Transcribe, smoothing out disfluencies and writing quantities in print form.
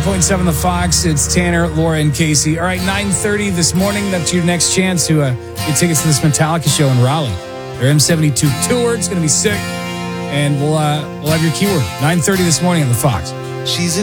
99.7 The Fox. It's Tanner, Laura, and Casey. All right, 9:30 this morning. That's your next chance to get tickets to this Metallica show in Raleigh. Their M72 tour. It's going to be sick. And we'll have your keyword. 9:30 this morning on The Fox. She's a